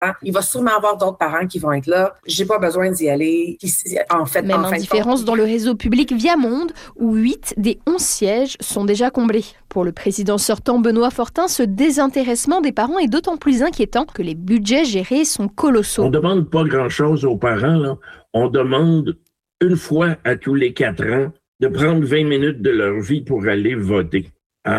Il va sûrement avoir d'autres parents qui vont être là. J'ai pas besoin d'y aller. Même indifférence dans le réseau public Viamonde, où 8 des 11 sièges sont déjà comblés. Pour le président sortant Benoît Fortin, ce désintéressement des parents est d'autant plus inquiétant que les budgets gérés sont colossaux. On demande pas grand-chose aux parents, là. On demande une fois à tous les 4 ans de prendre 20 minutes de leur vie pour aller voter.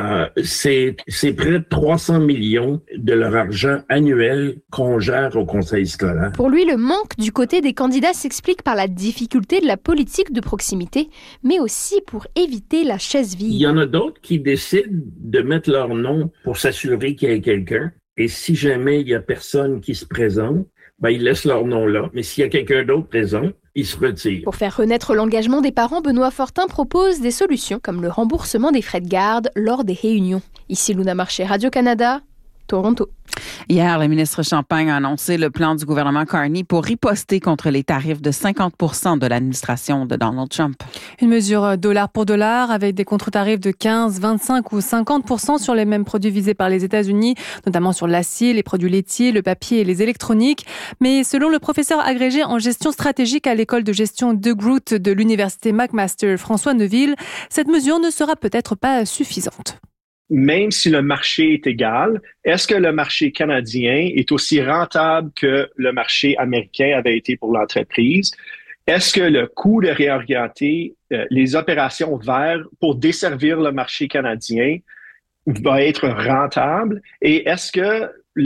C'est près de 300 millions de leur argent annuel qu'on gère au conseil scolaire. Pour lui, le manque du côté des candidats s'explique par la difficulté de la politique de proximité, mais aussi pour éviter la chaise vide. Il y en a d'autres qui décident de mettre leur nom pour s'assurer qu'il y ait quelqu'un. Et si jamais il y a personne qui se présente, ils laissent leur nom là. Mais s'il y a quelqu'un d'autre présent, ils se retirent. Pour faire renaître l'engagement des parents, Benoît Fortin propose des solutions comme le remboursement des frais de garde lors des réunions. Ici Luna Marché, Radio-Canada, Toronto. Hier, le ministre Champagne a annoncé le plan du gouvernement Carney pour riposter contre les tarifs de 50% de l'administration de Donald Trump. Une mesure dollar pour dollar avec des contre-tarifs de 15, 25 ou 50% sur les mêmes produits visés par les États-Unis, notamment sur l'acier, les produits laitiers, le papier et les électroniques. Mais selon le professeur agrégé en gestion stratégique à l'école de gestion de Groot de l'université McMaster, François Neuville, cette mesure ne sera peut-être pas suffisante. Même si le marché est égal, est-ce que le marché canadien est aussi rentable que le marché américain avait été pour l'entreprise? Est-ce que le coût de réorienter les opérations vers pour desservir le marché canadien va être rentable? Et est-ce que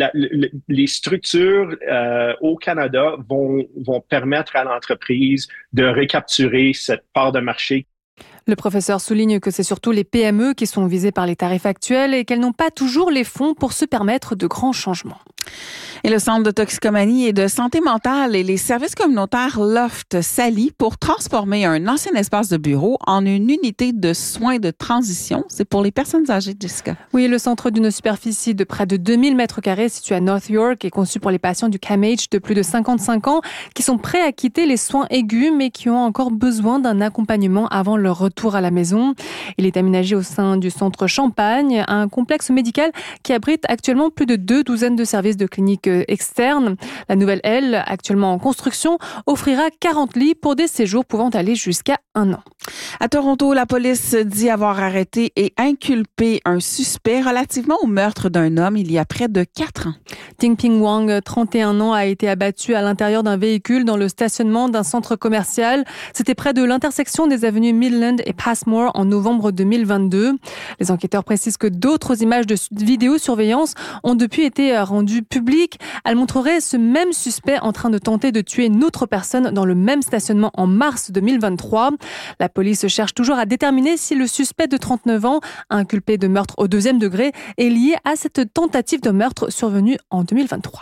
les structures au Canada vont permettre à l'entreprise de recapturer cette part de marché? Le professeur souligne que c'est surtout les PME qui sont visées par les tarifs actuels et qu'elles n'ont pas toujours les fonds pour se permettre de grands changements. Et le Centre de toxicomanie et de santé mentale et les services communautaires Loft s'allient pour transformer un ancien espace de bureau en une unité de soins de transition. C'est pour les personnes âgées, Jessica. Oui, le centre d'une superficie de près de 2000 mètres carrés situé à North York est conçu pour les patients du CAMH de plus de 55 ans qui sont prêts à quitter les soins aigus mais qui ont encore besoin d'un accompagnement avant leur retour à la maison. Il est aménagé au sein du centre Champagne, un complexe médical qui abrite actuellement plus de 2 douzaines de services de cliniques externes. La nouvelle aile, actuellement en construction, offrira 40 lits pour des séjours pouvant aller jusqu'à 1 an. À Toronto, la police dit avoir arrêté et inculpé un suspect relativement au meurtre d'un homme il y a près de 4 ans. Ting-Ping Wang, 31 ans, a été abattu à l'intérieur d'un véhicule dans le stationnement d'un centre commercial. C'était près de l'intersection des avenues Midland et Passmore en novembre 2022. Les enquêteurs précisent que d'autres images de vidéosurveillance ont depuis été rendues publiques. Elles montreraient ce même suspect en train de tenter de tuer une autre personne dans le même stationnement en mars 2023. La police cherche toujours à déterminer si le suspect de 39 ans, inculpé de meurtre au 2e degré, est lié à cette tentative de meurtre survenue en 2023.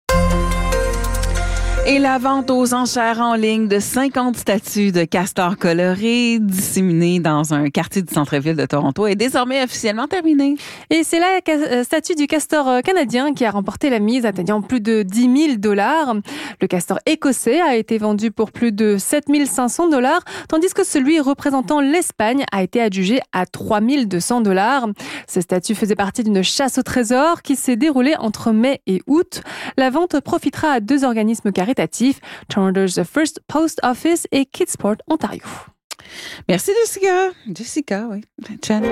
Et la vente aux enchères en ligne de 50 statues de castors colorés disséminées dans un quartier du centre-ville de Toronto est désormais officiellement terminée. Et c'est la statue du castor canadien qui a remporté la mise, atteignant plus de $10 000. Le castor écossais a été vendu pour plus de $7 500, tandis que celui représentant l'Espagne a été adjugé à $3 200. Ces statues faisaient partie d'une chasse au trésor qui s'est déroulée entre mai et août. La vente profitera à 2 organismes caritatifs, Toronto's First Post Office et Kidsport Ontario. Merci Jessica. Jessica, oui. Jen.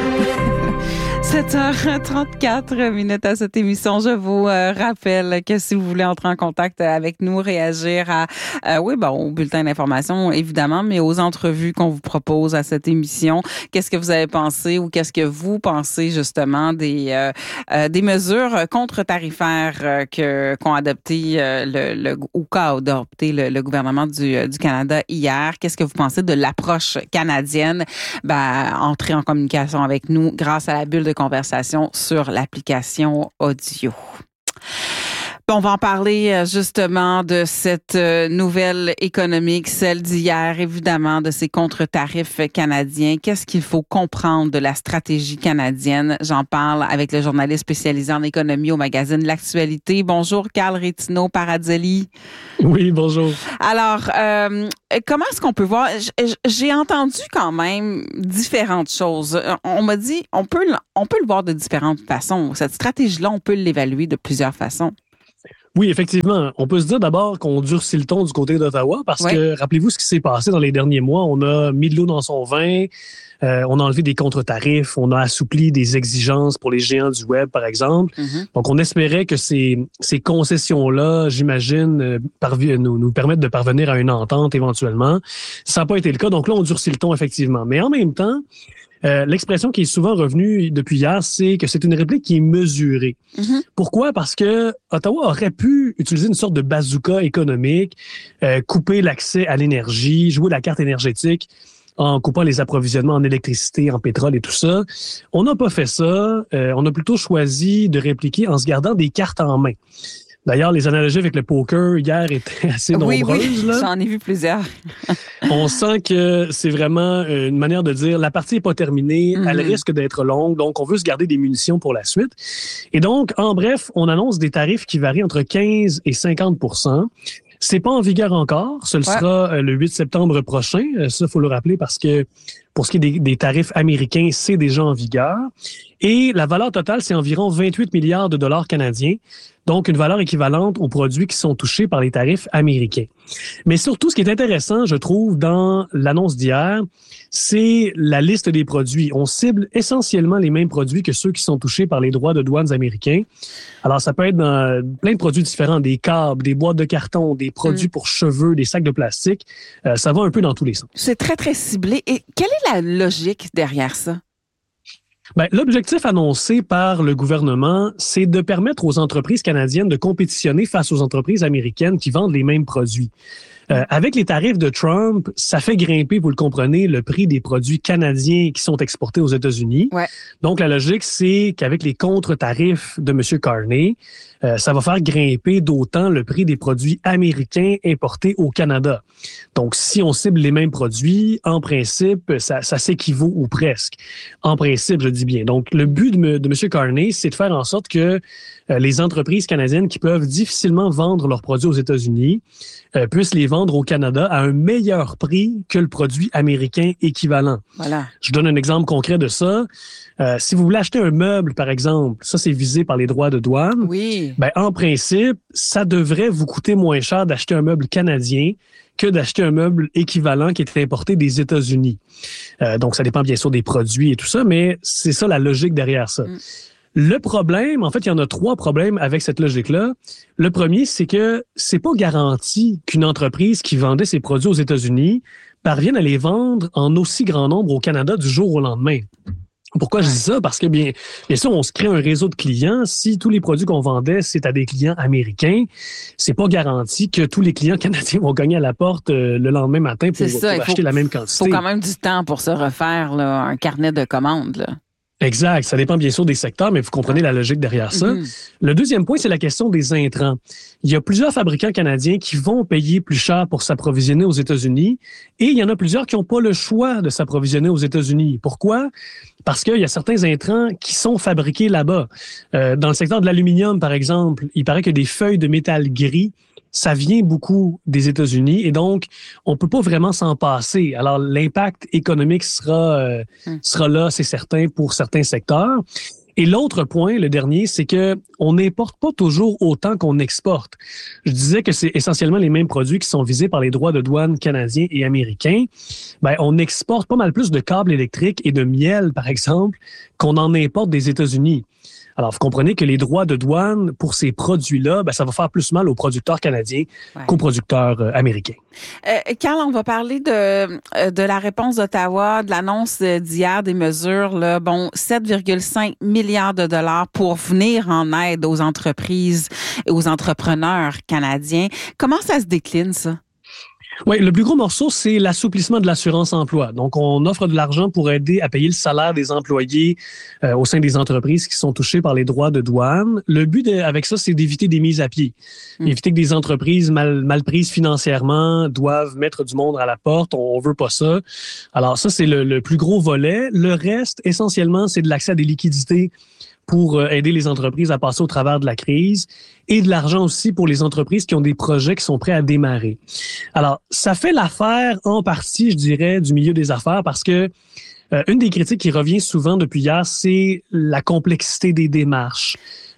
7h34 à cette émission. Je vous rappelle que si vous voulez entrer en contact avec nous, réagir à au bulletin d'information, évidemment, mais aux entrevues qu'on vous propose à cette émission. Qu'est-ce que vous avez pensé ou qu'est-ce que vous pensez justement des mesures contre-tarifaires qu'ont adopté qu'a adopté le gouvernement du Canada hier? Qu'est-ce que vous pensez de l'approche canadienne? Entrez en communication avec nous grâce à la bulle de conversation sur l'application audio. On va en parler justement de cette nouvelle économique, celle d'hier, évidemment, de ces contre-tarifs canadiens. Qu'est-ce qu'il faut comprendre de la stratégie canadienne? J'en parle avec le journaliste spécialisé en économie au magazine L'Actualité. Bonjour, Carl Rétinaud-Parazzoli. Oui, bonjour. Alors, comment est-ce qu'on peut voir? J'ai entendu quand même différentes choses. On m'a dit, on peut le voir de différentes façons. Cette stratégie-là, on peut l'évaluer de plusieurs façons. Oui, effectivement. On peut se dire d'abord qu'on durcit le ton du côté d'Ottawa parce que, rappelez-vous ce qui s'est passé dans les derniers mois. On a mis de l'eau dans son vin, on a enlevé des contre-tarifs, on a assoupli des exigences pour les géants du web, par exemple. Donc, on espérait que ces concessions-là, j'imagine, nous permettent de parvenir à une entente éventuellement. Ça n'a pas été le cas. Donc là, on durcit le ton, effectivement. Mais en même temps, l'expression qui est souvent revenue depuis hier, c'est que c'est une réplique qui est mesurée. Pourquoi? Parce que Ottawa aurait pu utiliser une sorte de bazooka économique, couper l'accès à l'énergie, jouer la carte énergétique en coupant les approvisionnements en électricité, en pétrole et tout ça. On n'a pas fait ça. On a plutôt choisi de répliquer en se gardant des cartes en main. D'ailleurs, les analogies avec le poker hier étaient assez nombreuses. Oui, j'en ai vu plusieurs. On sent que c'est vraiment une manière de dire la partie n'est pas terminée, elle risque d'être longue, donc on veut se garder des munitions pour la suite. Et donc, en bref, on annonce des tarifs qui varient entre 15 et 50 %. C'est pas en vigueur encore. Ce sera le 8 septembre prochain. Ça, faut le rappeler parce que pour ce qui est des tarifs américains, c'est déjà en vigueur. Et la valeur totale, c'est environ 28 milliards de dollars canadiens. Donc, une valeur équivalente aux produits qui sont touchés par les tarifs américains. Mais surtout, ce qui est intéressant, je trouve, dans l'annonce d'hier, c'est la liste des produits. On cible essentiellement les mêmes produits que ceux qui sont touchés par les droits de douane américains. Alors, ça peut être dans plein de produits différents, des câbles, des boîtes de carton, des produits pour cheveux, des sacs de plastique. Ça va un peu dans tous les sens. C'est très, très ciblé. Et quelle est la logique derrière ça? Ben, l'objectif annoncé par le gouvernement, c'est de permettre aux entreprises canadiennes de compétitionner face aux entreprises américaines qui vendent les mêmes produits. Avec les tarifs de Trump, ça fait grimper, vous le comprenez, le prix des produits canadiens qui sont exportés aux États-Unis. Donc, la logique, c'est qu'avec les contre-tarifs de M. Carney, ça va faire grimper d'autant le prix des produits américains importés au Canada. Donc, si on cible les mêmes produits, en principe, ça s'équivaut ou presque. En principe, je dis bien. Donc, le but de M. Carney, c'est de faire en sorte que les entreprises canadiennes qui peuvent difficilement vendre leurs produits aux États-Unis puissent les vendre au Canada à un meilleur prix que le produit américain équivalent. Voilà. Je donne un exemple concret de ça. Si vous voulez acheter un meuble, par exemple, ça, c'est visé par les droits de douane. Oui. Ben, en principe, ça devrait vous coûter moins cher d'acheter un meuble canadien que d'acheter un meuble équivalent qui est importé des États-Unis. Donc, ça dépend bien sûr des produits et tout ça, mais c'est ça la logique derrière ça. Le problème, en fait, il y en a 3 problèmes avec cette logique-là. Le premier, c'est que c'est pas garanti qu'une entreprise qui vendait ses produits aux États-Unis parvienne à les vendre en aussi grand nombre au Canada du jour au lendemain. Pourquoi je dis ça? Parce que bien sûr, on se crée un réseau de clients. Si tous les produits qu'on vendait, c'est à des clients américains, c'est pas garanti que tous les clients canadiens vont cogner à la porte le lendemain matin pour acheter la même quantité. Il faut quand même du temps pour se refaire là, un carnet de commandes. Là. Exact. Ça dépend bien sûr des secteurs, mais vous comprenez la logique derrière ça. Le deuxième point, c'est la question des intrants. Il y a plusieurs fabricants canadiens qui vont payer plus cher pour s'approvisionner aux États-Unis et il y en a plusieurs qui n'ont pas le choix de s'approvisionner aux États-Unis. Pourquoi? Parce qu'il y a certains intrants qui sont fabriqués là-bas. Dans le secteur de l'aluminium, par exemple, il paraît que des feuilles de métal gris, ça vient beaucoup des États-Unis et donc, on peut pas vraiment s'en passer. Alors, l'impact économique sera là, c'est certain, pour certains secteurs. Et l'autre point, le dernier, c'est que on n'importe pas toujours autant qu'on exporte. Je disais que c'est essentiellement les mêmes produits qui sont visés par les droits de douane canadiens et américains. Ben, on exporte pas mal plus de câbles électriques et de miel, par exemple, qu'on en importe des États-Unis. Alors, vous comprenez que les droits de douane pour ces produits-là, ben, ça va faire plus mal aux producteurs canadiens qu'aux producteurs américains. Carl, on va parler de la réponse d'Ottawa, de l'annonce d'hier des mesures. Là, 7,5 milliards de dollars pour venir en aide aux entreprises et aux entrepreneurs canadiens. Comment ça se décline, ça? Oui, le plus gros morceau, c'est l'assouplissement de l'assurance-emploi. Donc, on offre de l'argent pour aider à payer le salaire des employés au sein des entreprises qui sont touchées par les droits de douane. Le but avec ça, c'est d'éviter des mises à pied. Éviter que des entreprises mal prises financièrement doivent mettre du monde à la porte. On veut pas ça. Alors ça, c'est le plus gros volet. Le reste, essentiellement, c'est de l'accès à des liquidités pour aider les entreprises à passer au travers de la crise et de l'argent aussi pour les entreprises qui ont des projets qui sont prêts à démarrer. Alors, ça fait l'affaire en partie, je dirais, du milieu des affaires parce que une des critiques qui revient souvent depuis hier, c'est la complexité des démarches.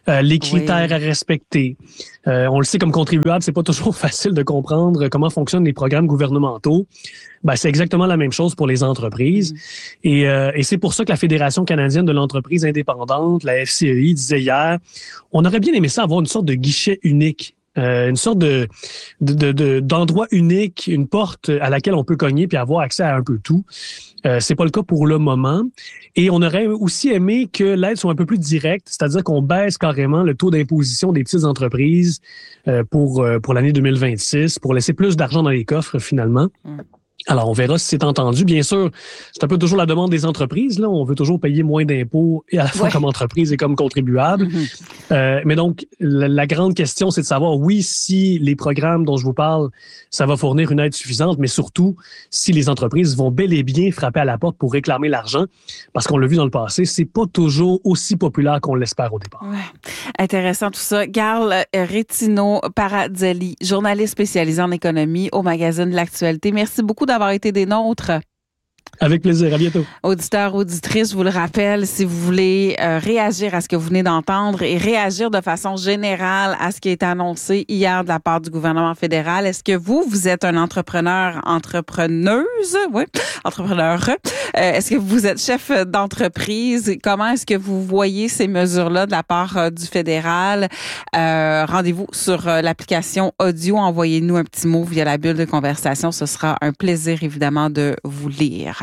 les critères à respecter. On le sait, comme contribuable, c'est pas toujours facile de comprendre comment fonctionnent les programmes gouvernementaux. Ben, c'est exactement la même chose pour les entreprises. Et c'est pour ça que la Fédération canadienne de l'entreprise indépendante, la FCEI, disait hier, on aurait bien aimé ça avoir une sorte de guichet unique. Une sorte d'endroit unique, une porte à laquelle on peut cogner puis avoir accès à un peu tout. C'est pas le cas pour le moment. Et on aurait aussi aimé que l'aide soit un peu plus directe, c'est-à-dire qu'on baisse carrément le taux d'imposition des petites entreprises pour l'année 2026, pour laisser plus d'argent dans les coffres finalement. Alors, on verra si c'est entendu. Bien sûr, c'est un peu toujours la demande des entreprises. Là, on veut toujours payer moins d'impôts et à la fois comme entreprise et comme contribuable. Mais donc, la grande question, c'est de savoir, oui, si les programmes dont je vous parle, ça va fournir une aide suffisante, mais surtout, si les entreprises vont bel et bien frapper à la porte pour réclamer l'argent, parce qu'on l'a vu dans le passé, c'est pas toujours aussi populaire qu'on l'espère au départ. Ouais. Intéressant tout ça. Carl Retino-Paradzelli, journaliste spécialisé en économie au magazine de l'Actualité. Merci beaucoup d'avoir été des nôtres. Avec plaisir. À bientôt. Auditeurs, auditrices, je vous le rappelle, si vous voulez réagir à ce que vous venez d'entendre et réagir de façon générale à ce qui a été annoncé hier de la part du gouvernement fédéral, est-ce que vous êtes un entrepreneur, entrepreneuse? Oui, entrepreneur. Est-ce que vous êtes chef d'entreprise? Comment est-ce que vous voyez ces mesures-là de la part du fédéral? Rendez-vous sur l'application audio. Envoyez-nous un petit mot via la bulle de conversation. Ce sera un plaisir, évidemment, de vous lire.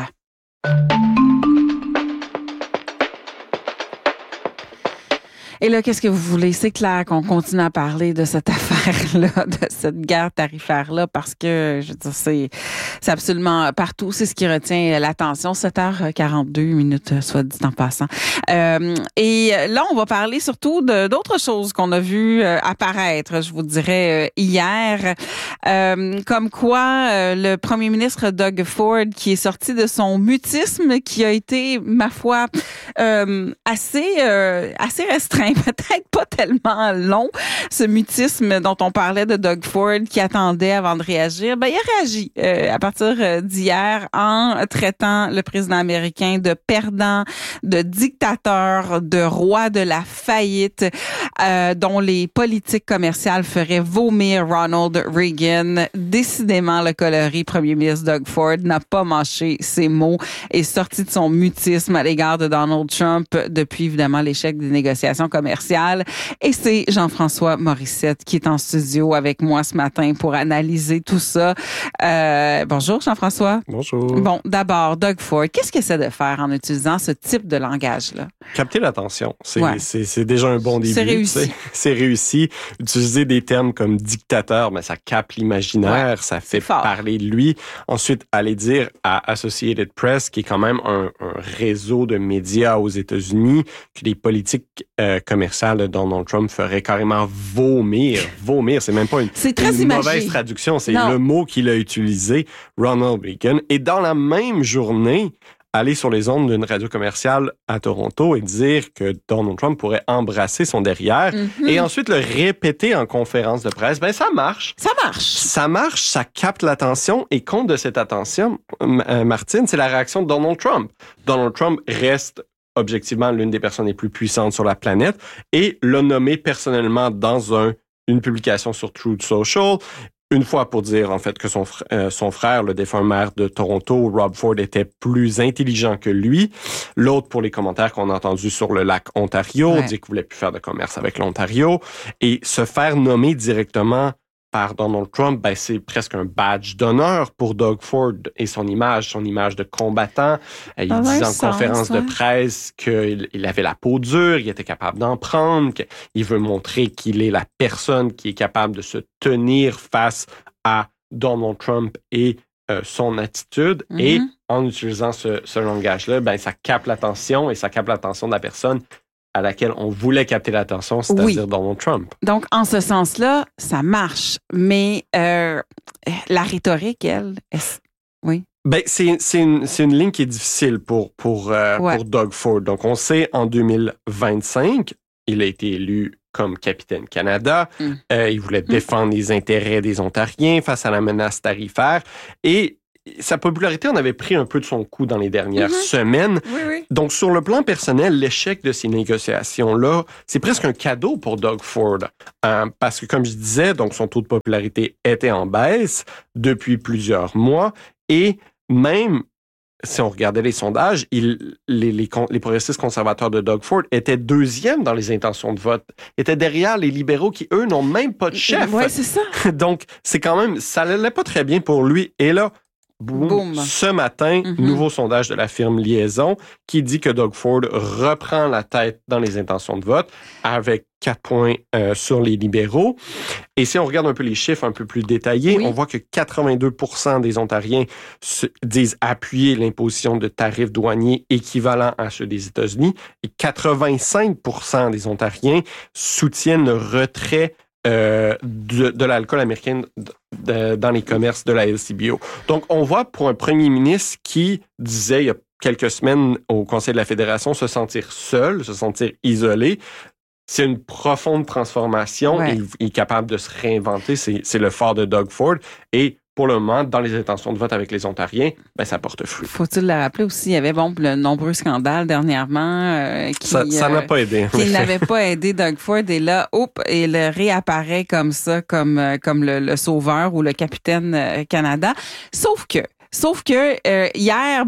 Et là, qu'est-ce que vous voulez? C'est clair qu'on continue à parler de cette affaire-là, de cette guerre tarifaire-là, parce que, je veux dire, c'est absolument partout. C'est ce qui retient l'attention. 7h42, soit dit en passant. Et là, on va parler surtout d'autres choses qu'on a vues apparaître, je vous dirais, hier. Comme quoi, le premier ministre Doug Ford, qui est sorti de son mutisme, qui a été, ma foi, assez restreint, peut-être pas tellement long, ce mutisme dont on parlait de Doug Ford qui attendait avant de réagir. Ben, il a réagi à partir d'hier en traitant le président américain de perdant, de dictateur, de roi de la faillite, dont les politiques commerciales feraient vomir Ronald Reagan. Décidément, le coloré premier ministre Doug Ford n'a pas mâché ses mots et sorti de son mutisme à l'égard de Donald Trump depuis, évidemment, l'échec des négociations commerciales. Et c'est Jean-François Morissette qui est en studio avec moi ce matin pour analyser tout ça. Bonjour Jean-François. Bonjour. Bon, d'abord, Doug Ford, qu'est-ce qu'il essaie de faire en utilisant ce type de langage-là? Capter l'attention. C'est déjà un bon début. C'est réussi. C'est réussi. Utiliser des termes comme dictateur, mais ça capte l'imaginaire, ça fait parler de lui. Ensuite, aller dire à Associated Press, qui est quand même un réseau de médias aux États-Unis, que les politiques commerciales de Donald Trump feraient carrément vomir. Vomir, c'est même pas une mauvaise traduction, c'est le mot qu'il a utilisé, Ronald Reagan. Et dans la même journée, aller sur les ondes d'une radio commerciale à Toronto et dire que Donald Trump pourrait embrasser son derrière et ensuite le répéter en conférence de presse, ben ça marche. Ça marche, ça capte l'attention et compte de cette attention, Martine, c'est la réaction de Donald Trump. Donald Trump reste objectivement l'une des personnes les plus puissantes sur la planète et l'a nommé personnellement dans une publication sur Truth Social. Une fois pour dire, en fait, que son frère, le défunt maire de Toronto, Rob Ford, était plus intelligent que lui. L'autre pour les commentaires qu'on a entendus sur le lac Ontario, dit qu'il voulait plus faire de commerce avec l'Ontario. Et se faire nommer directement par Donald Trump, ben c'est presque un badge d'honneur pour Doug Ford et son image de combattant. Il disait en conférence de presse qu'il avait la peau dure, il était capable d'en prendre, qu'il veut montrer qu'il est la personne qui est capable de se tenir face à Donald Trump et son attitude. Et en utilisant ce langage-là, ben ça capte l'attention et ça capte l'attention de la personne à laquelle on voulait capter l'attention, c'est-à-dire Donald Trump. Donc, en ce sens-là, ça marche. Mais la rhétorique, elle, oui. Ben, c'est une ligne qui est difficile pour Doug Ford. Donc, on sait, en 2025, il a été élu comme capitaine Canada. Il voulait défendre les intérêts des Ontariens face à la menace tarifaire. Et sa popularité en avait pris un peu de son coup dans les dernières semaines. Oui. Donc, sur le plan personnel, l'échec de ces négociations-là, c'est presque un cadeau pour Doug Ford. Parce que, comme je disais, donc son taux de popularité était en baisse depuis plusieurs mois. Et même, si on regardait les sondages, les progressistes conservateurs de Doug Ford étaient deuxièmes dans les intentions de vote, étaient derrière les libéraux qui, eux, n'ont même pas de chef. Oui, c'est ça. Donc, c'est quand même, ça n'allait pas très bien pour lui. Et là, boum. Ce matin, nouveau sondage de la firme Liaison qui dit que Doug Ford reprend la tête dans les intentions de vote avec 4 points sur les libéraux. Et si on regarde un peu les chiffres un peu plus détaillés, on voit que 82% des Ontariens disent appuyer l'imposition de tarifs douaniers équivalents à ceux des États-Unis et 85% des Ontariens soutiennent le retrait de l'alcool américain dans les commerces de la LCBO. Donc, on voit pour un premier ministre qui disait il y a quelques semaines au Conseil de la Fédération se sentir seul, se sentir isolé, c'est une profonde transformation. Ouais. Il est capable de se réinventer. C'est le fort de Doug Ford. Et pour le moment, dans les intentions de vote avec les Ontariens, ça porte fruit. Faut-il le rappeler aussi, il y avait le nombreux scandales dernièrement qui... Ça n'a pas aidé. Qui n'avait pas aidé Doug Ford. Et là, il réapparaît comme ça, comme le sauveur ou le capitaine Canada. Sauf que hier,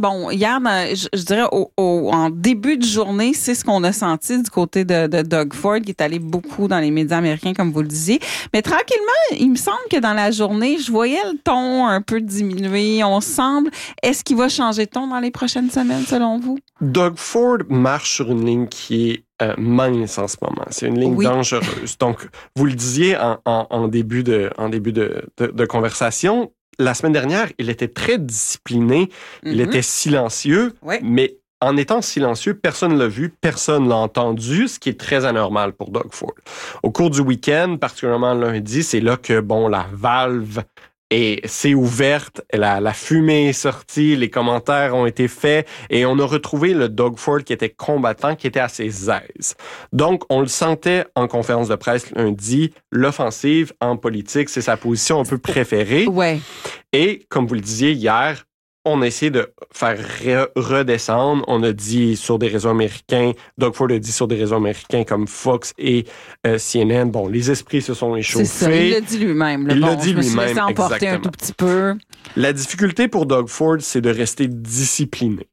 je dirais en début de journée, c'est ce qu'on a senti du côté de Doug Ford, qui est allé beaucoup dans les médias américains, comme vous le disiez. Mais tranquillement, il me semble que dans la journée, je voyais le ton un peu diminuer. Est-ce qu'il va changer de ton dans les prochaines semaines, selon vous? Doug Ford marche sur une ligne qui est mince en ce moment. C'est une ligne dangereuse. Donc, vous le disiez en début de conversation. La semaine dernière, il était très discipliné, il était silencieux, mais en étant silencieux, personne ne l'a vu, personne ne l'a entendu, ce qui est très anormal pour Doug Ford. Au cours du week-end, particulièrement lundi, c'est là que la valve s'est ouverte, la fumée est sortie, les commentaires ont été faits et on a retrouvé le Doug Ford qui était combattant, qui était à ses aises. Donc, on le sentait en conférence de presse lundi, l'offensive en politique, c'est sa position un peu préférée. Ouais. Et, comme vous le disiez hier, on a essayé de faire redescendre. On a dit sur des réseaux américains, Doug Ford a dit sur des réseaux américains comme Fox et CNN, les esprits se sont échauffés. C'est ça, il l'a dit lui-même. Il l'a dit lui-même, je me suis laissé emporter un tout petit peu. La difficulté pour Doug Ford, c'est de rester discipliné.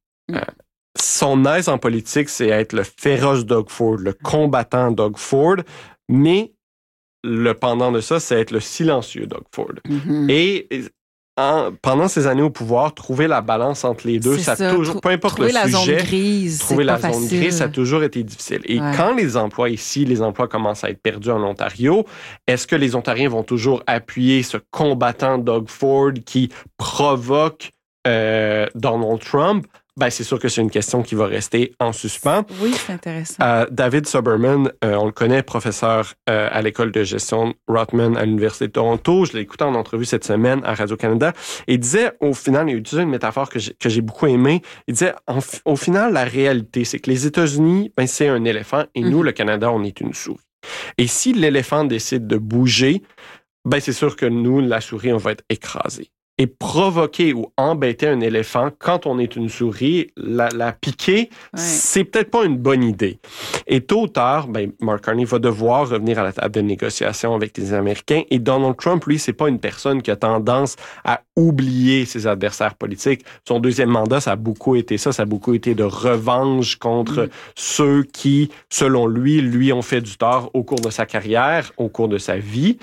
Son aise en politique, c'est être le féroce Doug Ford, le combattant Doug Ford, mais le pendant de ça, c'est être le silencieux Doug Ford. Et pendant ces années au pouvoir, trouver la balance entre les deux, ça a toujours, peu importe le sujet, trouver la zone grise, ça a toujours été difficile. Et quand les emplois commencent à être perdus en Ontario, est-ce que les Ontariens vont toujours appuyer ce combattant Doug Ford qui provoque Donald Trump? C'est sûr que c'est une question qui va rester en suspens. Oui, c'est intéressant. David Soberman, on le connaît, professeur à l'école de gestion Rotman à l'Université de Toronto. Je l'ai écouté en entrevue cette semaine à Radio-Canada. Et il disait, au final, il a utilisé une métaphore que j'ai beaucoup aimée. Il disait, au final, la réalité, c'est que les États-Unis, c'est un éléphant et nous, le Canada, on est une souris. Et si l'éléphant décide de bouger, c'est sûr que nous, la souris, on va être écrasés. Et provoquer ou embêter un éléphant quand on est une souris, la piquer, c'est peut-être pas une bonne idée. Et tôt ou tard, Mark Carney va devoir revenir à la table de négociation avec les Américains. Et Donald Trump, lui, c'est pas une personne qui a tendance à oublier ses adversaires politiques. Son deuxième mandat, ça a beaucoup été ça. Ça a beaucoup été de revanche contre ceux qui, selon lui, ont fait du tort au cours de sa carrière, au cours de sa vie.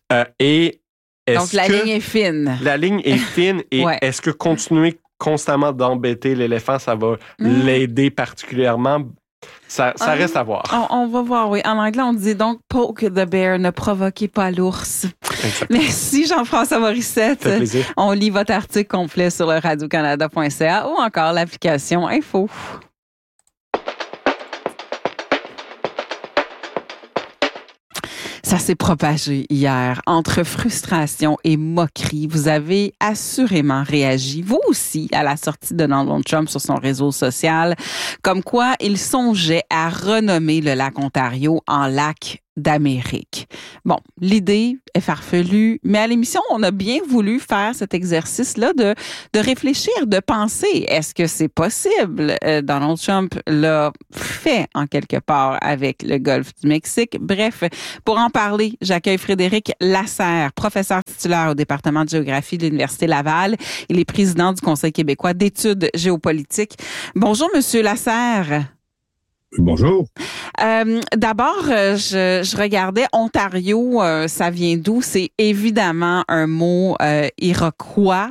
Donc, la ligne est fine. La ligne est fine et est-ce que continuer constamment d'embêter l'éléphant, ça va l'aider particulièrement? Ça reste à voir. On va voir, oui. En anglais, on dit donc « poke the bear », ne provoquez pas l'ours. Exactement. Merci Jean-François Morissette. Ça fait plaisir. On lit votre article complet sur le radiocanada.ca ou encore l'application Info. Ça s'est propagé hier. Entre frustration et moquerie, vous avez assurément réagi, vous aussi, à la sortie de Donald Trump sur son réseau social, comme quoi il songeait à renommer le lac Ontario en lac d'Amérique. Bon, l'idée est farfelue, mais à l'émission, on a bien voulu faire cet exercice-là de réfléchir, de penser, est-ce que c'est possible? Donald Trump l'a fait en quelque part avec le golfe du Mexique. Bref, pour en parler, j'accueille Frédéric Lasserre, professeur titulaire au département de géographie de l'Université Laval. Il est président du Conseil québécois d'études géopolitiques. Bonjour, Monsieur Lasserre. Bonjour. D'abord, je regardais Ontario, ça vient d'où? C'est évidemment un mot iroquois,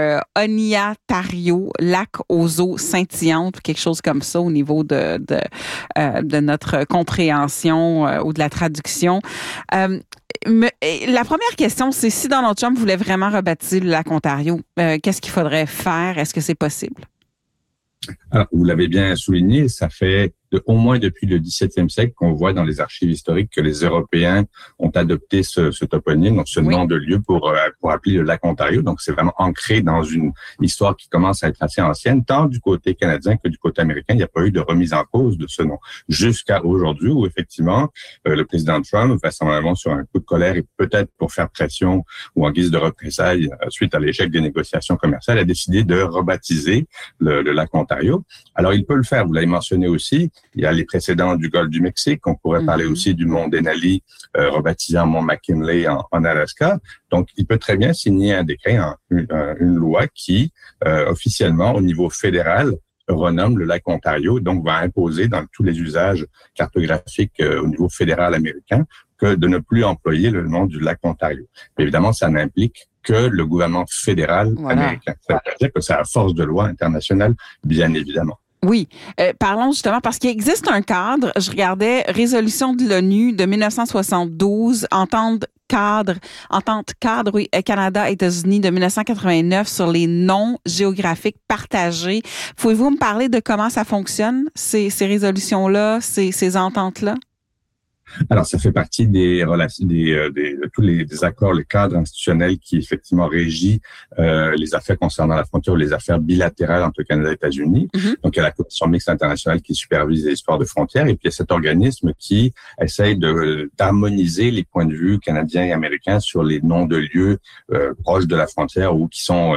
Oniatario, lac aux eaux scintillantes, quelque chose comme ça au niveau de notre compréhension ou de la traduction. La première question, c'est si Donald Trump voulait vraiment rebaptiser le lac Ontario, qu'est-ce qu'il faudrait faire? Est-ce que c'est possible? Alors, vous l'avez bien souligné, ça fait au moins depuis le XVIIe siècle qu'on voit dans les archives historiques que les Européens ont adopté ce toponyme, donc ce nom de lieu pour appeler le lac Ontario. Donc, c'est vraiment ancré dans une histoire qui commence à être assez ancienne, tant du côté canadien que du côté américain. Il n'y a pas eu de remise en cause de ce nom jusqu'à aujourd'hui où, effectivement, le président Trump, vraisemblablement sur un coup de colère et peut-être pour faire pression ou en guise de représailles suite à l'échec des négociations commerciales, a décidé de rebaptiser le lac Ontario. Alors, il peut le faire. Vous l'avez mentionné aussi. Il y a les précédents du golfe du Mexique. On pourrait parler aussi du mont Denali, rebaptisé en mont McKinley en Alaska. Donc, il peut très bien signer un décret, une loi qui, officiellement, au niveau fédéral, renomme le lac Ontario, donc va imposer dans tous les usages cartographiques au niveau fédéral américain que de ne plus employer le nom du lac Ontario. Mais évidemment, ça n'implique que le gouvernement fédéral américain. Ça veut dire que c'est à force de loi internationale, bien évidemment. Oui. Parlons justement, parce qu'il existe un cadre, je regardais résolution de l'ONU de 1972, entente cadre, oui, Canada-États-Unis de 1989 sur les noms géographiques partagés. Pouvez-vous me parler de comment ça fonctionne, ces résolutions-là, ces ententes-là? Alors, ça fait partie des relations, de tous les accords, le cadre institutionnel qui effectivement régit les affaires concernant la frontière ou les affaires bilatérales entre le Canada et les États-Unis. Donc, il y a la Commission mixte internationale qui supervise les histoires de frontières et puis il y a cet organisme qui essaye d'harmoniser les points de vue canadiens et américains sur les noms de lieux proches de la frontière ou qui sont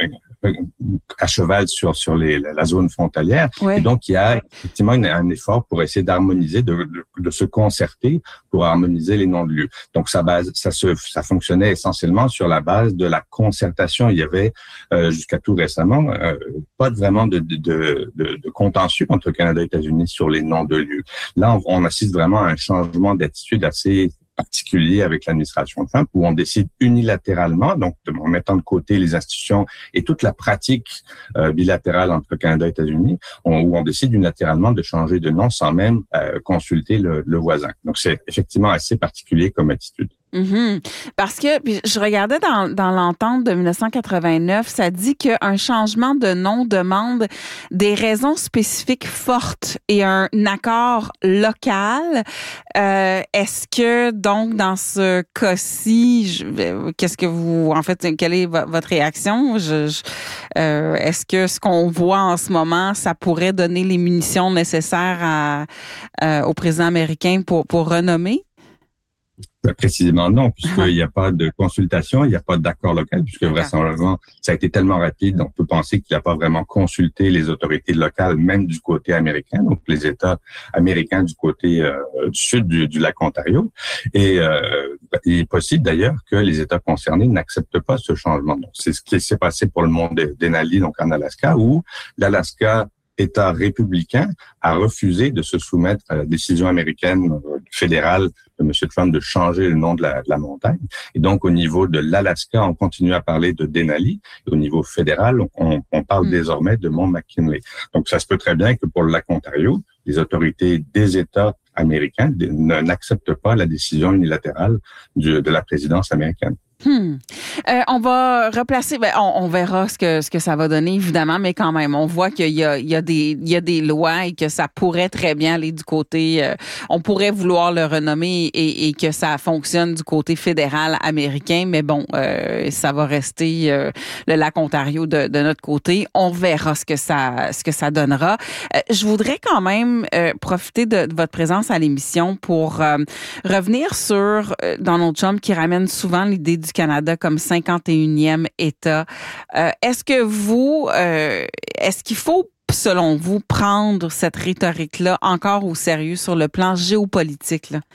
à cheval sur la zone frontalière. Et donc, il y a effectivement un effort pour essayer d'harmoniser, de se concerter pour harmoniser les noms de lieux. Donc, ça fonctionnait essentiellement sur la base de la concertation. Il y avait, jusqu'à tout récemment, pas vraiment de contentieux entre le Canada et les États-Unis sur les noms de lieux. Là, on assiste vraiment à un changement d'attitude assez particulier avec l'administration Trump, où on décide unilatéralement, donc en mettant de côté les institutions et toute la pratique bilatérale entre le Canada et les États-Unis, où on décide unilatéralement de changer de nom sans même consulter le voisin. Donc, c'est effectivement assez particulier comme attitude. Parce que je regardais dans l'entente de 1989, ça dit qu'un changement de nom demande des raisons spécifiques fortes et un accord local. Est-ce que donc dans ce cas-ci, quelle est votre réaction? Est-ce que ce qu'on voit en ce moment, ça pourrait donner les munitions nécessaires au président américain pour renommer? Précisément non, puisqu'il n'y a pas de consultation, il n'y a pas d'accord local, puisque vraisemblablement, ça a été tellement rapide, on peut penser qu'il n'a pas vraiment consulté les autorités locales, même du côté américain, donc les États américains du côté du sud du lac Ontario. Et il est possible d'ailleurs que les États concernés n'acceptent pas ce changement. Donc, c'est ce qui s'est passé pour le mont Denali, donc en Alaska, où l'Alaska, État républicain, a refusé de se soumettre à la décision américaine fédérale de M. Trump de changer le nom de la montagne. Et donc, au niveau de l'Alaska, on continue à parler de Denali. Et au niveau fédéral, on parle désormais de mont McKinley. Donc, ça se peut très bien que pour le lac Ontario, les autorités des États américains n'acceptent pas la décision unilatérale de la présidence américaine. On va replacer, on verra ce que ça va donner, évidemment, mais quand même, on voit qu'il y a des lois et que ça pourrait très bien aller du côté, on pourrait vouloir le renommer et que ça fonctionne du côté fédéral américain, mais bon, ça va rester le lac Ontario de notre côté. On verra ce que ça donnera. Je voudrais quand même profiter de votre présence à l'émission pour revenir sur Donald Trump qui ramène souvent l'idée du Canada comme 51e État. Est-ce qu'il faut, selon vous, prendre cette rhétorique-là encore au sérieux sur le plan géopolitique, là?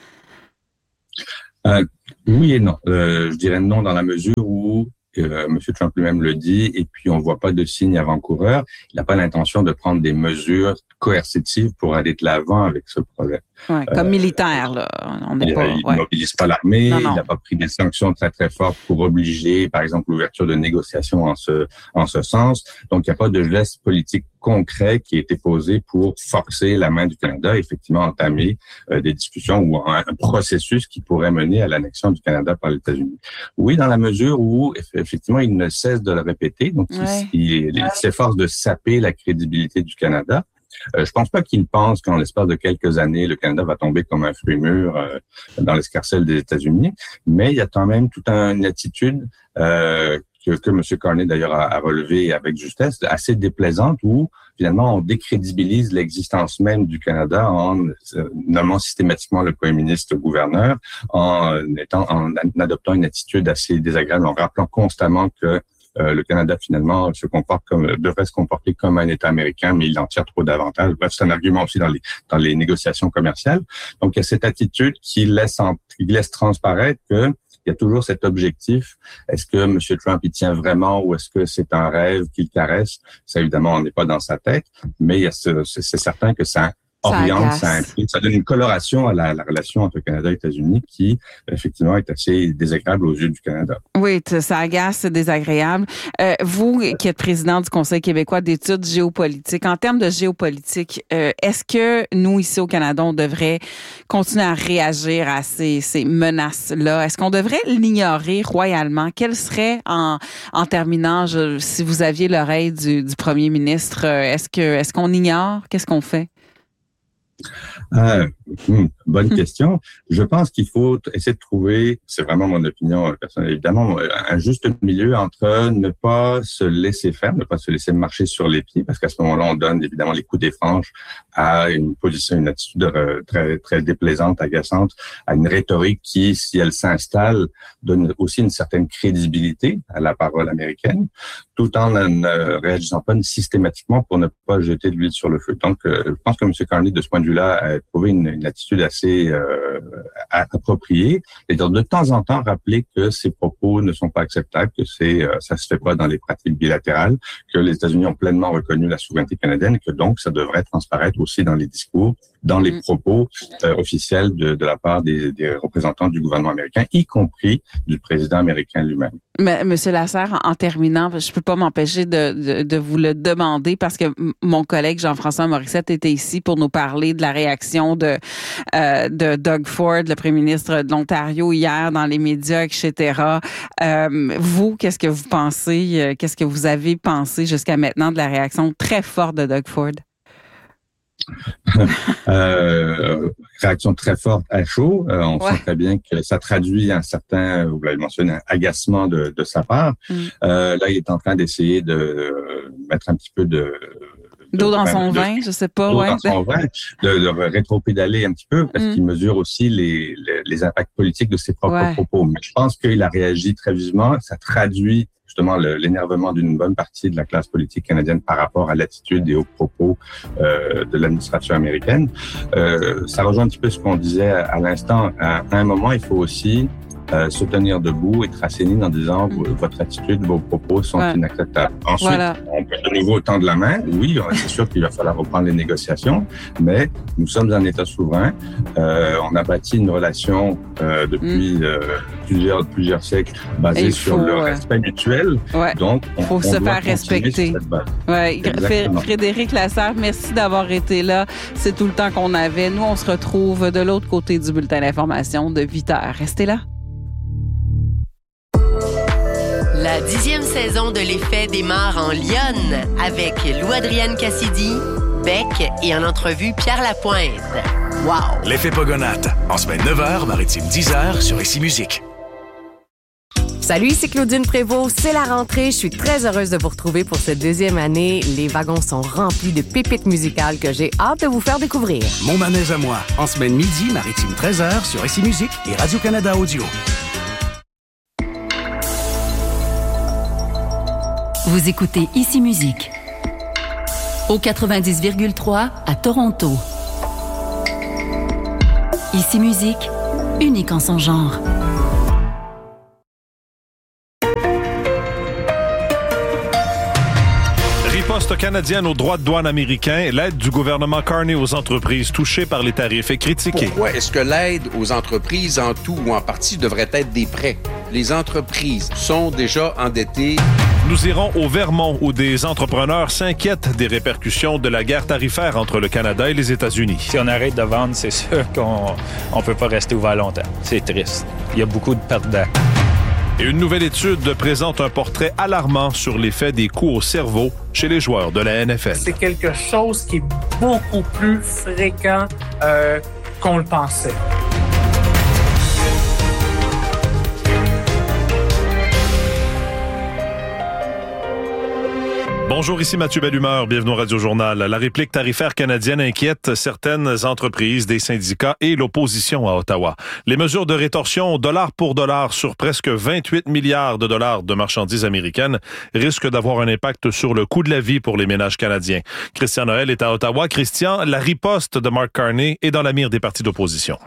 Oui et non. Je dirais non dans la mesure où M. Trump lui-même le dit, et puis on voit pas de signe avant-coureur. Il n'a pas l'intention de prendre des mesures coercitives pour aller de l'avant avec ce projet. Ouais, comme militaire, là. On n'est pas. Il ne mobilise pas l'armée. Il n'a pas pris des sanctions très très fortes pour obliger, par exemple, l'ouverture de négociations en ce sens. Donc il n'y a pas de geste politique concret qui a été posé pour forcer la main du Canada, effectivement entamer des discussions ou un processus qui pourrait mener à l'annexion du Canada par les États-Unis. Oui, dans la mesure où effectivement il ne cesse de le répéter, donc il s'efforce de saper la crédibilité du Canada. Je pense pas qu'il pense qu'en l'espace de quelques années, le Canada va tomber comme un fruit mûr dans l'escarcelle des États-Unis, mais il y a quand même toute une attitude que M. Carney d'ailleurs a relevé avec justesse, assez déplaisante, où finalement on décrédibilise l'existence même du Canada en nommant systématiquement le premier ministre gouverneur, en adoptant une attitude assez désagréable, en rappelant constamment que le Canada, finalement, devrait se comporter comme un État américain, mais il en tire trop d'avantages. Bref, c'est un argument aussi dans les négociations commerciales. Donc, il y a cette attitude qui laisse transparaître que il y a toujours cet objectif. Est-ce que M. Trump y tient vraiment ou est-ce que c'est un rêve qu'il caresse? Ça, évidemment, on n'est pas dans sa tête, mais c'est certain que ça oriente, ça donne une coloration à la relation entre Canada et États-Unis qui, effectivement, est assez désagréable aux yeux du Canada. Oui, ça agace, c'est désagréable. Vous, qui êtes président du Conseil québécois d'études géopolitiques, en termes de géopolitique, est-ce que nous, ici au Canada, on devrait continuer à réagir à ces menaces-là? Est-ce qu'on devrait l'ignorer royalement? Quel serait, en terminant, si vous aviez l'oreille du premier ministre, est-ce qu'on ignore? Qu'est-ce qu'on fait? Bonne question. Je pense qu'il faut essayer de trouver, c'est vraiment mon opinion personnelle évidemment, un juste milieu entre ne pas se laisser faire, ne pas se laisser marcher sur les pieds, parce qu'à ce moment-là, on donne évidemment les coups des franges à une attitude très très déplaisante, agaçante, à une rhétorique qui, si elle s'installe, donne aussi une certaine crédibilité à la parole américaine, tout en ne réagissant pas systématiquement pour ne pas jeter de l'huile sur le feu. Donc, je pense que M. Carney, de ce point de vue-là, a trouvé une attitude assez appropriée, et de temps en temps rappeler que ces propos ne sont pas acceptables, que ça se fait pas dans les pratiques bilatérales, que les États-Unis ont pleinement reconnu la souveraineté canadienne, et que donc ça devrait transparaître aussi dans les discours, dans les propos officiels de la part des représentants du gouvernement américain, y compris du président américain lui-même. Mais Monsieur Lasserre, en terminant, je peux pas m'empêcher de vous le demander parce que mon collègue Jean-François Morissette était ici pour nous parler de la réaction de Doug Ford, le premier ministre de l'Ontario, hier dans les médias, etc. Vous, qu'est-ce que vous pensez, qu'est-ce que vous avez pensé jusqu'à maintenant de la réaction très forte de Doug Ford? Réaction très forte à chaud. On sent très bien que ça traduit un certain, vous l'avez mentionné, un agacement de sa part. Là, il est en train d'essayer de mettre un petit peu d'eau dans son vin, je sais pas. Dans son vin, de rétro-pédaler un petit peu parce qu'il mesure aussi les impacts politiques de ses propres propos. Mais je pense qu'il a réagi très vivement. Ça traduit justement l'énervement d'une bonne partie de la classe politique canadienne par rapport à l'attitude et aux propos de l'administration américaine. Ça rejoint un petit peu ce qu'on disait à l'instant. À un moment, il faut aussi se tenir debout et tracer une ligne en disant votre attitude, vos propos sont inacceptables. Ensuite, on peut de nouveau tendre la main. Oui, c'est sûr qu'il va falloir reprendre les négociations, mais nous sommes un État souverain. On a bâti une relation depuis plusieurs siècles basée sur le respect mutuel. Donc, il faut se faire respecter. Frédéric Lasserre, merci d'avoir été là. C'est tout le temps qu'on avait. Nous, on se retrouve de l'autre côté du bulletin d'information de 8h. Restez là. La 10e saison de l'Effet démarre en Lyonne avec Lou-Adrienne Cassidy, Beck et en entrevue Pierre Lapointe. Wow! L'Effet Pogonate, en semaine 9h, maritime 10h sur Ici Musique. Salut, c'est Claudine Prévost. C'est la rentrée. Je suis très heureuse de vous retrouver pour cette deuxième année. Les wagons sont remplis de pépites musicales que j'ai hâte de vous faire découvrir. Mon manège à moi, en semaine midi, maritime 13h sur Ici Musique et Radio-Canada Audio. Vous écoutez Ici Musique au 90,3 à Toronto. Ici Musique, unique en son genre. Riposte canadienne aux droits de douane américains, l'aide du gouvernement Carney aux entreprises touchées par les tarifs est critiquée. Pourquoi est-ce que l'aide aux entreprises en tout ou en partie devrait être des prêts? Les entreprises sont déjà endettées. Nous irons au Vermont où des entrepreneurs s'inquiètent des répercussions de la guerre tarifaire entre le Canada et les États-Unis. Si on arrête de vendre, c'est sûr qu'on ne peut pas rester ouvert longtemps. C'est triste. Il y a beaucoup de perdants. Et une nouvelle étude présente un portrait alarmant sur l'effet des coups au cerveau chez les joueurs de la NFL. C'est quelque chose qui est beaucoup plus fréquent qu'on le pensait. Bonjour, ici Mathieu Bellumeur, bienvenue au Radio-Journal. La réplique tarifaire canadienne inquiète certaines entreprises, des syndicats et l'opposition à Ottawa. Les mesures de rétorsion dollar pour dollar sur presque 28 milliards de dollars de marchandises américaines risquent d'avoir un impact sur le coût de la vie pour les ménages canadiens. Christian Noël est à Ottawa. Christian, la riposte de Mark Carney est dans la mire des partis d'opposition.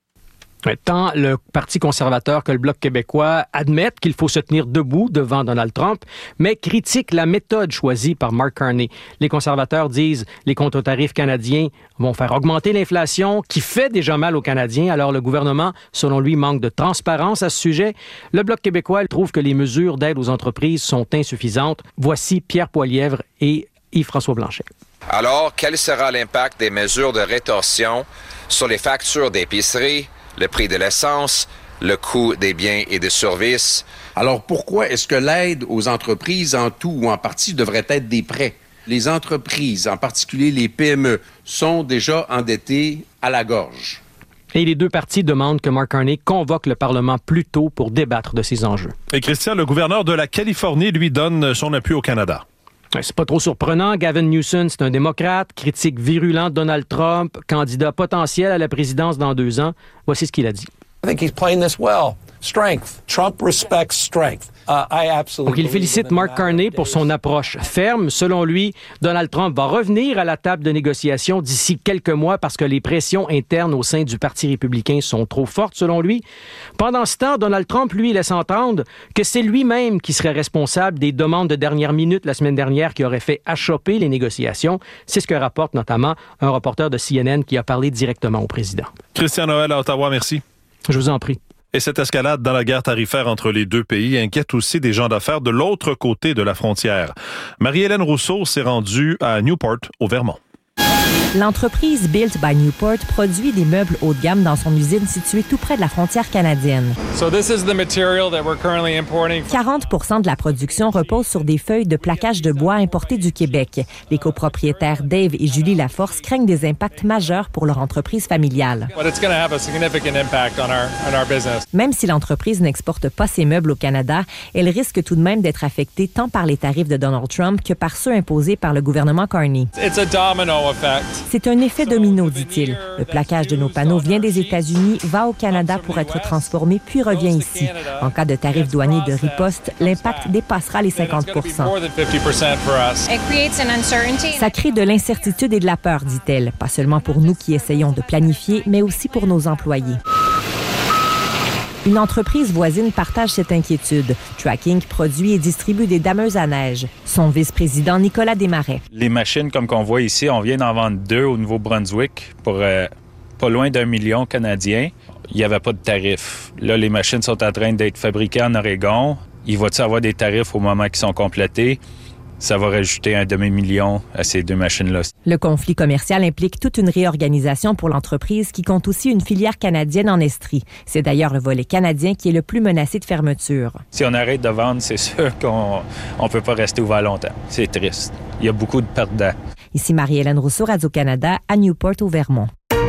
Tant le Parti conservateur que le Bloc québécois admettent qu'il faut se tenir debout devant Donald Trump, mais critiquent la méthode choisie par Mark Carney. Les conservateurs disent les contre-tarifs canadiens vont faire augmenter l'inflation qui fait déjà mal aux Canadiens. Alors le gouvernement, selon lui, manque de transparence à ce sujet. Le Bloc québécois trouve que les mesures d'aide aux entreprises sont insuffisantes. Voici Pierre Poilièvre et Yves-François Blanchet. Alors, quel sera l'impact des mesures de rétorsion sur les factures d'épicerie, le prix de l'essence, le coût des biens et des services? Alors pourquoi est-ce que l'aide aux entreprises en tout ou en partie devrait être des prêts? Les entreprises, en particulier les PME, sont déjà endettées à la gorge. Et les deux partis demandent que Mark Carney convoque le Parlement plus tôt pour débattre de ces enjeux. Et Christian, le gouverneur de la Californie, lui, donne son appui au Canada. C'est pas trop surprenant. Gavin Newsom, c'est un démocrate, critique virulent de Donald Trump, candidat potentiel à la présidence dans 2 ans. Voici ce qu'il a dit. I think he's playing this well. Strength. Trump respects strength. Donc, il félicite Mark Carney pour son approche ferme. Selon lui, Donald Trump va revenir à la table de négociation d'ici quelques mois parce que les pressions internes au sein du Parti républicain sont trop fortes, selon lui. Pendant ce temps, Donald Trump, lui, laisse entendre que c'est lui-même qui serait responsable des demandes de dernière minute la semaine dernière qui auraient fait achopper les négociations. C'est ce que rapporte notamment un reporter de CNN qui a parlé directement au président. Christian Noël à Ottawa, merci. Je vous en prie. Et cette escalade dans la guerre tarifaire entre les deux pays inquiète aussi des gens d'affaires de l'autre côté de la frontière. Marie-Hélène Rousseau s'est rendue à Newport, au Vermont. L'entreprise Built by Newport produit des meubles haut de gamme dans son usine située tout près de la frontière canadienne. 40% de la production repose sur des feuilles de plaquage de bois importées du Québec. Les copropriétaires Dave et Julie Laforce craignent des impacts majeurs pour leur entreprise familiale. Même si l'entreprise n'exporte pas ses meubles au Canada, elle risque tout de même d'être affectée tant par les tarifs de Donald Trump que par ceux imposés par le gouvernement Carney. C'est un effet domino, dit-il. Le plaquage de nos panneaux vient des États-Unis, va au Canada pour être transformé, puis revient ici. En cas de tarif douanier de riposte, l'impact dépassera les 50%. Ça crée de l'incertitude et de la peur, dit-elle, pas seulement pour nous qui essayons de planifier, mais aussi pour nos employés. Une entreprise voisine partage cette inquiétude. Tracking produit et distribue des dameuses à neige. Son vice-président Nicolas Desmarais. Les machines, comme qu'on voit ici, on vient d'en vendre 2 au Nouveau-Brunswick pour pas loin d'1 million canadien. Il n'y avait pas de tarif. Là, les machines sont en train d'être fabriquées en Oregon. Il va-t-il avoir des tarifs au moment qu'ils sont complétés? Ça va rajouter un demi-million à ces deux machines-là. Le conflit commercial implique toute une réorganisation pour l'entreprise qui compte aussi une filière canadienne en Estrie. C'est d'ailleurs le volet canadien qui est le plus menacé de fermeture. Si on arrête de vendre, c'est sûr qu'on ne peut pas rester ouvert longtemps. C'est triste. Il y a beaucoup de perdants. Ici Marie-Hélène Rousseau, Radio-Canada, à Newport, au Vermont.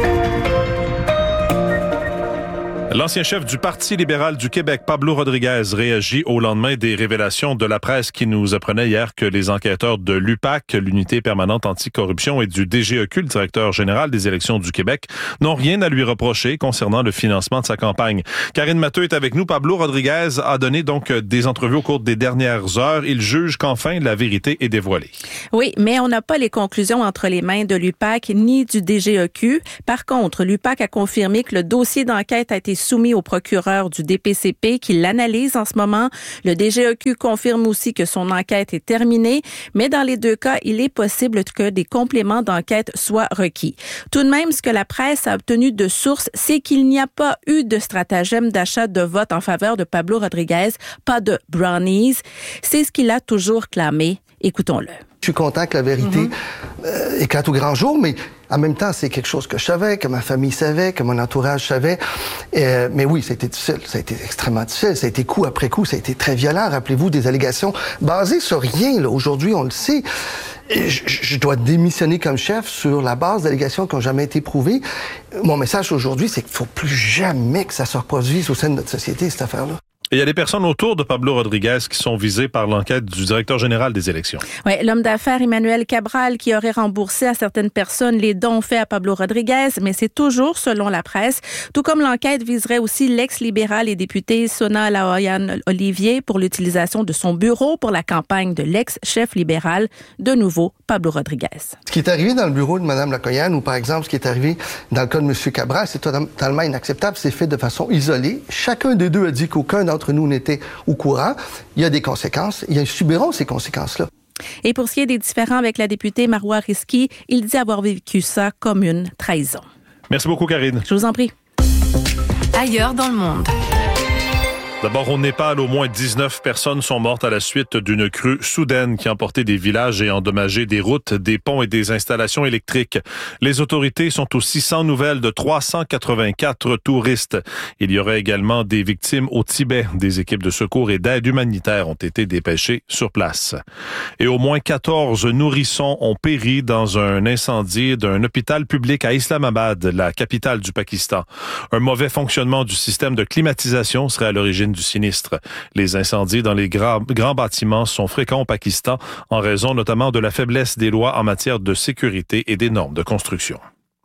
L'ancien chef du Parti libéral du Québec, Pablo Rodriguez, réagit au lendemain des révélations de la presse qui nous apprenait hier que les enquêteurs de l'UPAC, l'Unité permanente anticorruption, et du DGEQ, le directeur général des élections du Québec, n'ont rien à lui reprocher concernant le financement de sa campagne. Karine Matteux est avec nous. Pablo Rodriguez a donné donc des entrevues au cours des dernières heures. Il juge qu'enfin la vérité est dévoilée. Oui, mais on n'a pas les conclusions entre les mains de l'UPAC ni du DGEQ. Par contre, l'UPAC a confirmé que le dossier d'enquête a été soumis au procureur du DPCP qui l'analyse en ce moment. Le DGEQ confirme aussi que son enquête est terminée, mais dans les deux cas, il est possible que des compléments d'enquête soient requis. Tout de même, ce que la presse a obtenu de sources, c'est qu'il n'y a pas eu de stratagème d'achat de vote en faveur de Pablo Rodriguez, pas de brownies. C'est ce qu'il a toujours clamé. Écoutons-le. Je suis content que la vérité éclate au grand jour, mais en même temps, c'est quelque chose que je savais, que ma famille savait, que mon entourage savait. Mais oui, ça a été difficile. Ça a été extrêmement difficile. Ça a été coup après coup. Ça a été très violent. Rappelez-vous des allégations basées sur rien. Là. Aujourd'hui, on le sait. Je dois démissionner comme chef sur la base d'allégations qui n'ont jamais été prouvées. Mon message aujourd'hui, c'est qu'il ne faut plus jamais que ça se reproduise au sein de notre société, cette affaire-là. Et il y a des personnes autour de Pablo Rodriguez qui sont visées par l'enquête du directeur général des élections. Oui, l'homme d'affaires Emmanuel Cabral qui aurait remboursé à certaines personnes les dons faits à Pablo Rodriguez, mais c'est toujours selon la presse. Tout comme l'enquête viserait aussi l'ex-libéral et député Sona Laoyan Olivier pour l'utilisation de son bureau pour la campagne de l'ex-chef libéral, de nouveau Pablo Rodriguez. Ce qui est arrivé dans le bureau de Mme Lacoyan ou par exemple ce qui est arrivé dans le cas de M. Cabral, c'est totalement inacceptable. C'est fait de façon isolée. Chacun des deux a dit qu'aucun d'entre nous n'était au courant. Il y a des conséquences. Ils subiront ces conséquences-là. Et pour ce qui est des différends avec la députée Marois Risky, il dit avoir vécu ça comme une trahison. Merci beaucoup, Karine. Je vous en prie. Ailleurs dans le monde. D'abord, au Népal, au moins 19 personnes sont mortes à la suite d'une crue soudaine qui a emporté des villages et endommagé des routes, des ponts et des installations électriques. Les autorités sont aussi sans nouvelles de 384 touristes. Il y aurait également des victimes au Tibet. Des équipes de secours et d'aide humanitaire ont été dépêchées sur place. Et au moins 14 nourrissons ont péri dans un incendie d'un hôpital public à Islamabad, la capitale du Pakistan. Un mauvais fonctionnement du système de climatisation serait à l'origine du sinistre. Les incendies dans les grands bâtiments sont fréquents au Pakistan en raison notamment de la faiblesse des lois en matière de sécurité et des normes de construction.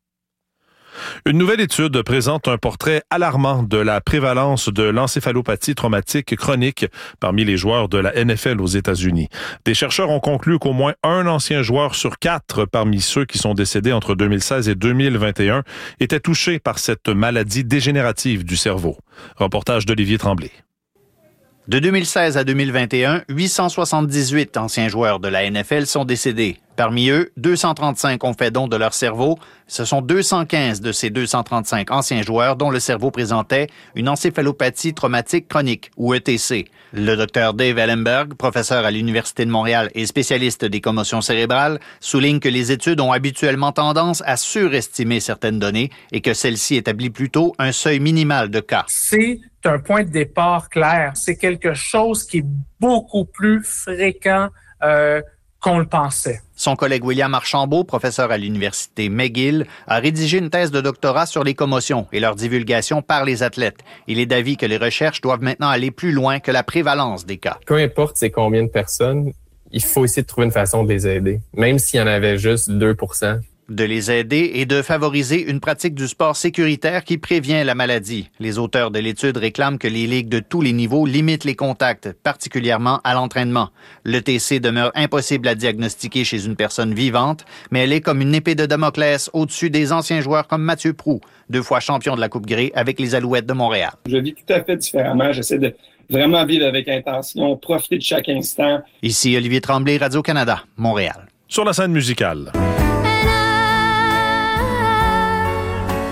Une nouvelle étude présente un portrait alarmant de la prévalence de l'encéphalopathie traumatique chronique parmi les joueurs de la NFL aux États-Unis. Des chercheurs ont conclu qu'au moins un ancien joueur sur 4 parmi ceux qui sont décédés entre 2016 et 2021 était touché par cette maladie dégénérative du cerveau. Reportage d'Olivier Tremblay. De 2016 à 2021, 878 anciens joueurs de la NFL sont décédés. Parmi eux, 235 ont fait don de leur cerveau. Ce sont 215 de ces 235 anciens joueurs dont le cerveau présentait une encéphalopathie traumatique chronique, ou ETC. Le docteur Dave Ellenberg, professeur à l'Université de Montréal et spécialiste des commotions cérébrales, souligne que les études ont habituellement tendance à surestimer certaines données et que celle-ci établit plutôt un seuil minimal de cas. C'est un point de départ clair. C'est quelque chose qui est beaucoup plus fréquent qu'on le pensait. Son collègue William Archambault, professeur à l'Université McGill, a rédigé une thèse de doctorat sur les commotions et leur divulgation par les athlètes. Il est d'avis que les recherches doivent maintenant aller plus loin que la prévalence des cas. Peu importe c'est combien de personnes, il faut essayer de trouver une façon de les aider, même s'il y en avait juste 2%. De les aider et de favoriser une pratique du sport sécuritaire qui prévient la maladie. Les auteurs de l'étude réclament que les ligues de tous les niveaux limitent les contacts, particulièrement à l'entraînement. L'ETC demeure impossible à diagnostiquer chez une personne vivante, mais elle est comme une épée de Damoclès au-dessus des anciens joueurs comme Mathieu Proulx, 2 fois champion de la Coupe Grey avec les Alouettes de Montréal. Je vis tout à fait différemment. J'essaie de vraiment vivre avec intention, profiter de chaque instant. Ici Olivier Tremblay, Radio-Canada, Montréal. Sur la scène musicale.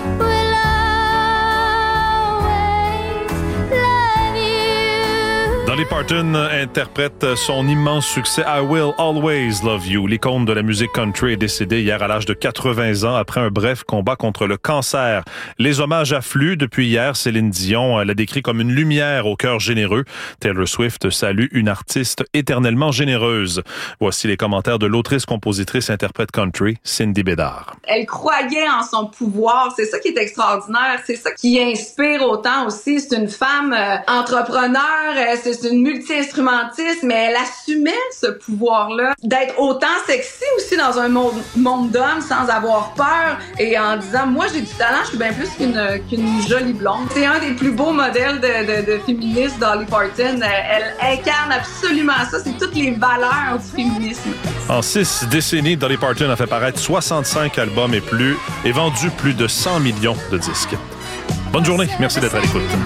Dans Dolly Parton interprète son immense succès I Will Always Love You. L'icône de la musique country est décédée hier à l'âge de 80 ans après un bref combat contre le cancer. Les hommages affluent depuis hier. Céline Dion l'a décrit comme une lumière au cœur généreux. Taylor Swift salue une artiste éternellement généreuse. Voici les commentaires de l'autrice, compositrice, interprète country, Cindy Bédard. Elle croyait en son pouvoir. C'est ça qui est extraordinaire. C'est ça qui inspire autant aussi. C'est une femme entrepreneur, c'est une multi-instrumentiste, mais elle assumait ce pouvoir-là d'être autant sexy aussi dans un monde d'hommes sans avoir peur et en disant, moi j'ai du talent, je suis bien plus qu'une jolie blonde. C'est un des plus beaux modèles de féministe, Dolly Parton. Elle incarne absolument ça. C'est toutes les valeurs du féminisme. En 6 décennies, Dolly Parton a fait paraître 65 albums et vendu plus de 100 millions de disques. Bonne journée. Merci d'être à l'écoute.